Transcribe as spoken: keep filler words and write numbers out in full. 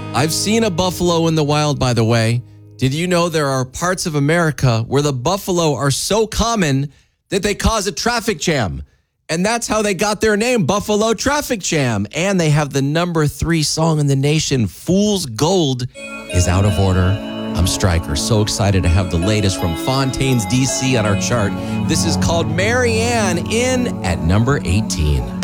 I've seen a buffalo in the wild, by the way. Did you know there are parts of America where the buffalo are so common that they cause a traffic jam? And that's how they got their name, Buffalo Traffic Jam. And they have the number three song in the nation, Fool's Gold, is out of order. I'm Stryker, so excited to have the latest from Fontaines, D C on our chart. This is called Marianne in at number eighteen.